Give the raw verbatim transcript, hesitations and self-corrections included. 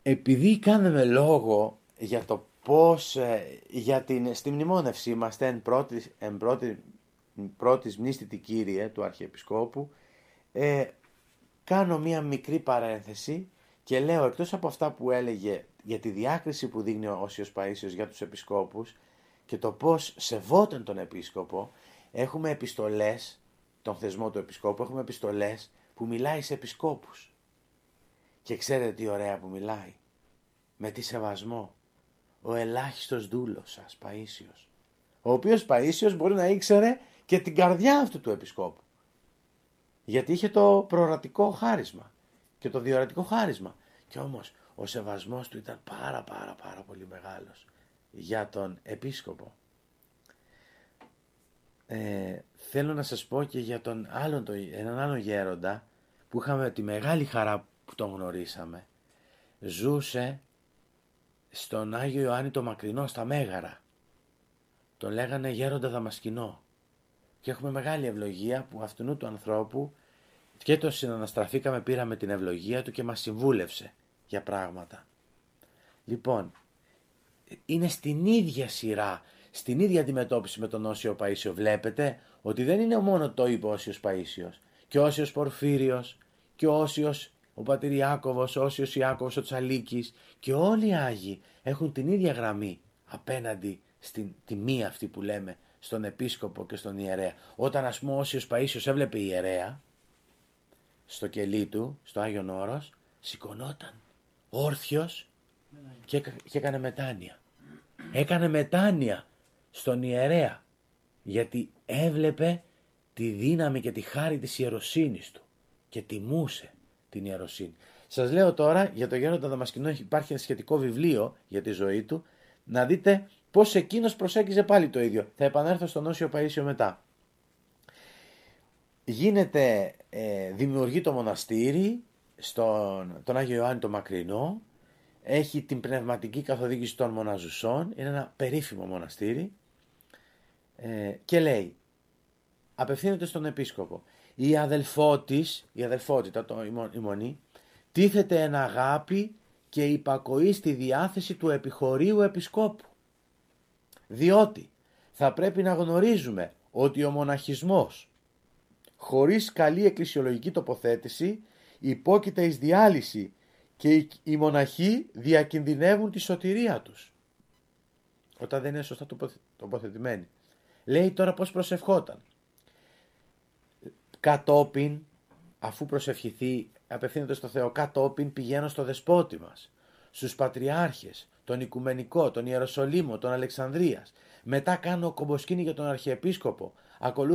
επειδή κάναμε λόγο για το πώς, ε, για την, στη μνημόνευσή μας, εν πρώτης, εν πρώτη, πρώτης μνήστητη Κύριε του Αρχιεπισκόπου, ε, κάνω μία μικρή παρένθεση και λέω, εκτός από αυτά που έλεγε για τη διάκριση που δείχνει ο Όσιος Παΐσιος για τους επισκόπους και το πώς σεβόταν τον επίσκοπο, έχουμε επιστολές, τον θεσμό του επισκόπου, έχουμε επιστολές που μιλάει σε επισκόπους. Και ξέρετε τι ωραία που μιλάει. Με τι σεβασμό. Ο ελάχιστος δούλος σας, Παΐσιος. Ο οποίος Παΐσιος μπορεί να ήξερε και την καρδιά αυτού του επισκόπου. Γιατί είχε το προορατικό χάρισμα και το διορατικό χάρισμα. Και όμως ο σεβασμός του ήταν πάρα πάρα πάρα πολύ μεγάλος για τον επίσκοπο. Ε, θέλω να σας πω και για τον άλλον, το, έναν άλλον γέροντα που είχαμε τη μεγάλη χαρά που τον γνωρίσαμε. Ζούσε στον Άγιο Ιωάννη το Μακρινό, στα Μέγαρα. Τον λέγανε γέροντα Δαμασκηνό. Και έχουμε μεγάλη ευλογία που αυτού του ανθρώπου και το συναναστραφήκαμε, πήραμε την ευλογία του και μας συμβούλευσε για πράγματα. Λοιπόν, είναι στην ίδια σειρά, στην ίδια αντιμετώπιση με τον Όσιο Παΐσιο. Βλέπετε ότι δεν είναι μόνο το είπε ο Όσιος Παΐσιος, και ο Όσιος Πορφύριος, και ο Όσιος ο πατήρ Ιάκωβος, ο Όσιος Ιάκωβος ο Τσαλίκης, και όλοι οι Άγιοι έχουν την ίδια γραμμή απέναντι στην τιμή αυτή που λέμε στον επίσκοπο και στον ιερέα. Όταν ας πούμε ο Όσιος Παΐσιος έβλεπε ιερέα στο κελί του, στο Άγιον Όρος, σηκωνόταν όρθιος και, και έκανε μετάνοια. Έκανε μετάνοια στον ιερέα, γιατί έβλεπε τη δύναμη και τη χάρη της ιεροσύνης του και τιμούσε την ιεροσύνη. Σας λέω τώρα για τον γέροντα Δαμασκηνό, υπάρχει ένα σχετικό βιβλίο για τη ζωή του, να δείτε πώς εκείνος προσέγγιζε πάλι το ίδιο. Θα επανέλθω στον Όσιο Παΐσιο μετά. Γίνεται, ε, δημιουργεί το μοναστήρι στον τον Άγιο Ιωάννη το Μακρινό, έχει την πνευματική καθοδήγηση των μοναζουσών, είναι ένα περίφημο μοναστήρι, ε, και λέει, απευθύνεται στον επίσκοπο, η αδελφότης, η αδελφότητα, το, η μονή, τίθεται εν αγάπη και υπακοή στη διάθεση του επιχωρίου επισκόπου. Διότι θα πρέπει να γνωρίζουμε ότι ο μοναχισμός χωρίς καλή εκκλησιολογική τοποθέτηση υπόκειται εις διάλυση και οι μοναχοί διακινδυνεύουν τη σωτηρία τους όταν δεν είναι σωστά τοποθετημένοι. Λέει τώρα πώς προσευχόταν. Κατόπιν, αφού προσευχηθεί, απευθύνεται στο Θεό, κατόπιν πηγαίνω στο δεσπότη μας, στους πατριάρχες, τον Οικουμενικό, τον Ιεροσολύμο, τον Αλεξανδρίας. Μετά κάνω κομποσκήνη για τον Αρχιεπίσκοπο.